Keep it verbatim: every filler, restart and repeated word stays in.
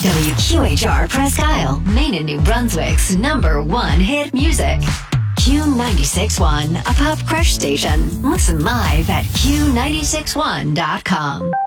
W Q H R Presque Isle, Maine and New Brunswick's number one hit music. Q ninety-six point one, a pop crush station. Listen live at Q nine six one dot com.